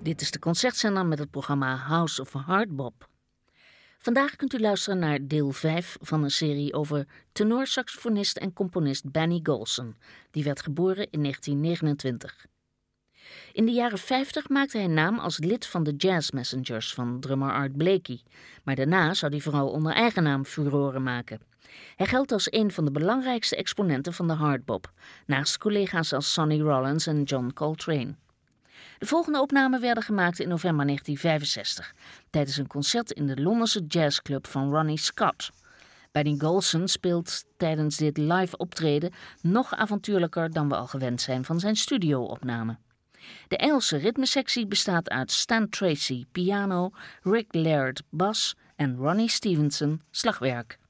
Dit is de Concertzender met het programma House of Hardbop. Vandaag kunt u luisteren naar deel 5 van een serie over tenorsaxofonist en componist Benny Golson. Die werd geboren in 1929. In de jaren 50 maakte hij naam als lid van de Jazz Messengers van drummer Art Blakey. Maar daarna zou hij vooral onder eigen naam furoren maken. Hij geldt als een van de belangrijkste exponenten van de hardbop, naast collega's als Sonny Rollins en John Coltrane. De volgende opnamen werden gemaakt in november 1965, tijdens een concert in de Londense jazzclub van Ronnie Scott. Benny Golson speelt tijdens dit live optreden nog avontuurlijker dan we al gewend zijn van zijn studio-opname. De Engelse ritmesectie bestaat uit Stan Tracy, piano, Rick Laird, bas en Ronnie Stevenson, slagwerk.